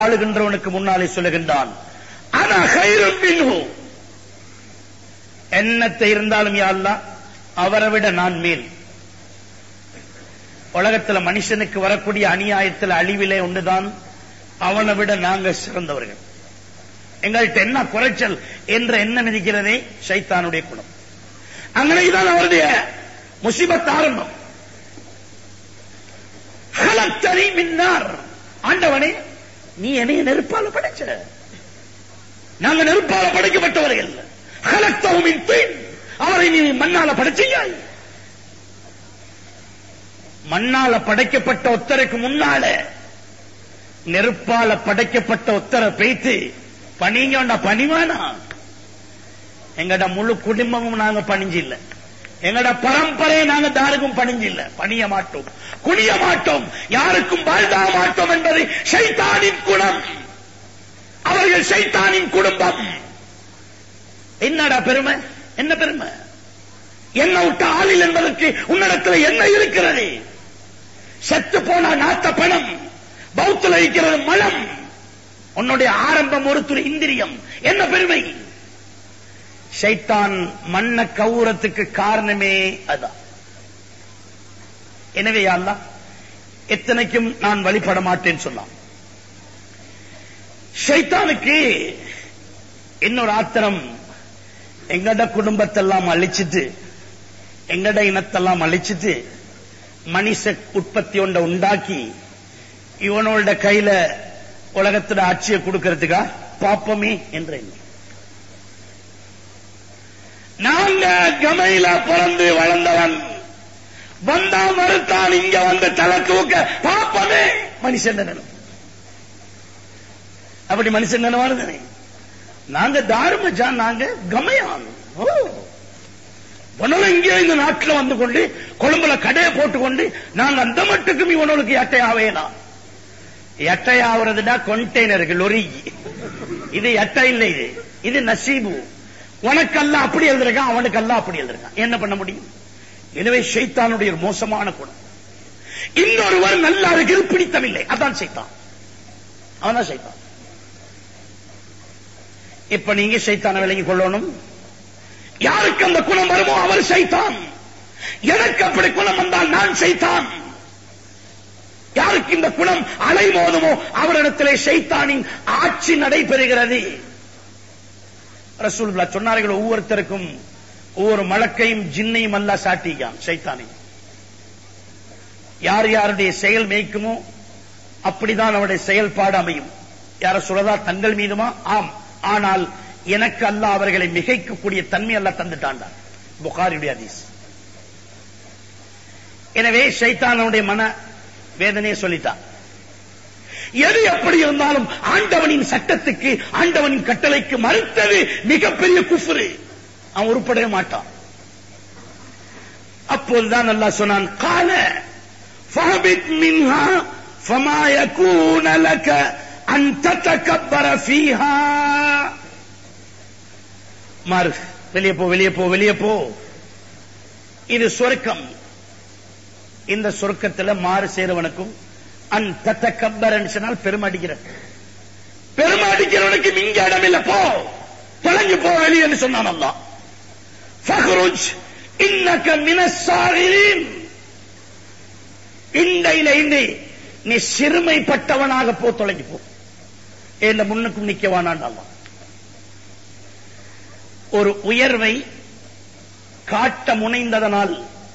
ஆளுகின்றவனுக்கு முன்னாலே சொல்லுகின்றான், ஆனா கைரும் மின்ஹு, என்னத்தை இருந்தாலும் யா அல்லாஹ் அவரை விட நான் மேல். உலகத்தில் மனுஷனுக்கு வரக்கூடிய அநியாயத்தில் அழிவிலே ஒன்றுதான், அவனை விட நாங்க சிறந்தவர்கள், எங்கள்கிட்ட என்ன குறைச்சல் என்ற எண்ணம் இருக்கிறதே ஷைத்தானுடைய குணம். அங்கனைதான் அவருடைய முசிபத் ஆரம்பம். ஹலக்தனி மின்னார், ஆண்டவனே நீ என்னை நெருப்பால படைச்ச, நாங்க நெருப்பால படைக்கப்பட்டவர்கள். ஹலக்தஹு மின் தீன், அவரை நீ மண்ணால படைச்சியாய். மண்ணால படைக்கப்பட்ட ஒத்தருக்கு முன்னால நெருப்பால படைக்கப்பட்ட ஒத்தரை பேய்த்து பணிங்க பணிவானா? எங்கட முழு குடும்பமும் நாங்க பணிஞ்சு இல்ல, எங்கட பரம்பரையை நாங்க யாருக்கும் பணிஞ்சு இல்ல, பணிய மாட்டோம், குனிய மாட்டோம், யாருக்கும் வாழ்தா மாட்டோம் என்பது ஷைத்தானின் குணம். அவர்கள் ஷைத்தானின் குடும்பம். என்னடா பெருமை? என்ன பெருமை? என்ன விட்ட ஆளில் என்பதற்கு உன்னிடத்தில் என்ன இருக்கிறது? செத்து போன நாத்த பணம், பௌத்துல இருக்கிறது மலம், உன்னுடைய ஆரம்பம் ஒரு துளி இந்திரியம், என்ன பெருமை? ஷைத்தான் மண்ண கவுரத்துக்கு காரணமே அதான். எனவே யா அல்லாஹ் எத்தனைக்கும் நான் வழிபட மாட்டேன்னு சொன்னான். ஷைத்தானுக்கு இன்னொரு ஆத்திரம், எங்கட குடும்பத்தெல்லாம் அழிச்சிட்டு, எங்கட இனத்தெல்லாம் அழிச்சிட்டு மனுஷ உற்பத்தி ஒன்றை உண்டாக்கி இவனோட கையில உலகத்துல ஆட்சியை கொடுக்கிறதுக்கா பாப்பமே என்ற எண்ணம். நாங்க கமையில பிறந்து வளர்ந்தவன், வந்தா மறுத்தான் இங்க வந்து தலை தூக்க பாப்பமே மனுஷன் நினைவு. அப்படி மனுஷன் நினைவானது. நாங்க தாருமஜா, நாங்க கமையான். இங்கே இந்த நாட்டில் வந்து கொண்டு கொழும்புல கடையை போட்டுக்கொண்டு நாங்க அந்த மட்டுக்கும் இவனுக்கு எட்டையாவேலாம். எட்டையாவதுடா கொண்டெய்னருக்கு லொரி, இது எட்டை இல்லை, இது நசீபு. உனக்கெல்லாம் அப்படி எழுதிருக்கான், அவனுக்கெல்லாம் அப்படி எழுதிருக்கான், என்ன பண்ண முடியும்? எனவே ஷைத்தானுடைய மோசமான குணம். இன்னொருவர் நல்லா இருக்கிறது பிடித்தமில்லை, அதான் ஷைத்தான், அவன்தான் ஷைத்தான். இப்ப நீங்க ஷைத்தான விலகி கொள்ளணும். யாருக்கு அந்த குணம் வருமோ அவர் ஷைத்தான். எனக்கு அப்படி குணம் வந்தால் நான் ஷைத்தான். யாருக்கு இந்த குணம் அலைமோதுமோ அவரிடத்திலே ஷைத்தானின் ஆட்சி நடைபெறுகிறது. ரசூலுல்லாஹ் சொன்னார்கள், ஒவ்வொருத்தருக்கும் ஒவ்வொரு மலக்கையும் ஜின்னையும் அல்லாஹ் சாட்டிக்கான் ஷைத்தானை. யார் யாருடைய செயல் மேய்க்குமோ அப்படிதான் அவருடைய செயல்பாடு அமையும். யார சொல்லதா தங்கள் மீதுமா? ஆம், ஆனால் எனக்கு அல்லாஹ் அவர்களை மிகைக்கக்கூடிய தன்மை அல்லாஹ் தந்துட்டான். புகாரியுடைய ஹதீஸ். எனவே ஷைத்தானுடைய மன வேதனையை சொல்லிட்டான். எது எப்படி இருந்தாலும் ஆண்டவனின் சட்டத்துக்கு, ஆண்டவனின் கட்டளைக்கு மறுத்தது மிகப்பெரிய குஃப்ரு, அவன் உருப்படவே மாட்டான். அப்போதுதான் அல்லாஹ் சொன்னான், கால ஃபஹபித் மின்ஹா ஃபமா யகூன லக அன் ததகப்பர ஃபீஹா. மாறு, வெளியே போ, வெளியே போ, வெளியே போ. இது சொர்க்கம். இந்த சொர்க்கத்தில் மாறு சேருவனுக்கும் அன் ததகப்பர் சொன்னால் பெருமை அடிக்கிற, பெருமை அடிக்கிறவனுக்கு இங்க இடம் இல்ல, போ, தொலைஞ்சு போ வெளியே சொன்னான் அல்லாஹ். ஃபஹ்ருஜ் இன்னக மினஸ் சாகிரீன், இன்றையிலிருந்து நீ சிறுமைப்பட்டவனாக போ, தொலைஞ்சு போ, என்ன முன்னுக்கும் நிக்கவானான் அல்லாஹ். ஒரு உயர்வை காட்ட முனைந்ததனால்,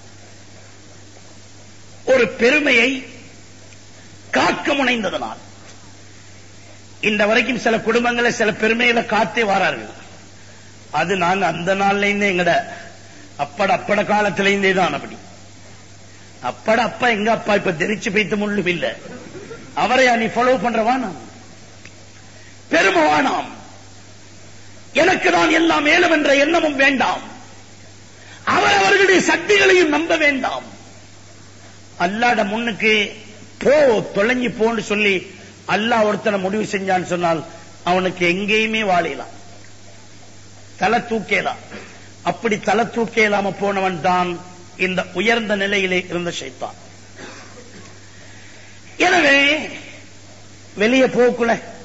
ஒரு பெருமையை காக்க முனைந்ததனால், இந்த வரைக்கும் சில குடும்பங்களை சில பெருமைகளை காத்தே வாரார்கள். அது நாங்க அந்த நாள்ல இருந்தே எங்கட அப்பட காலத்திலேருந்தே தான் அப்படி. அப்பா எங்க அப்பா இப்ப தெரிச்சு பைத்து முள்ளும் இல்ல, அவரையா நீ ஃபாலோ பண்றவானாம், பெருமவானாம். எனக்கு தான் எல்லாம் மேலும் என்ற எண்ணமும் வேண்டாம், அவர்களுடைய சக்திகளையும் நம்ப வேண்டாம். அல்லாஹ்ட முன்னுக்கு போ, தொலைஞ்சு போன்னு சொல்லி அல்லாஹ் ஒருத்தனை முடிவு செஞ்சான்னு சொன்னால் அவனுக்கு எங்கேயுமே வாழலாம், தலை தூக்கலாம். அப்படி தலை தூக்கலாம போனவன் தான் இந்த உயர்ந்த நிலையிலே இருந்த ஷைத்தான். எனவே வெளியே போக்குல